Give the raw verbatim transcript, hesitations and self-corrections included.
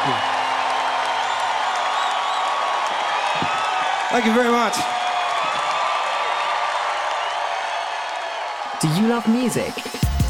Thank you. Thank you very much. Do you love music?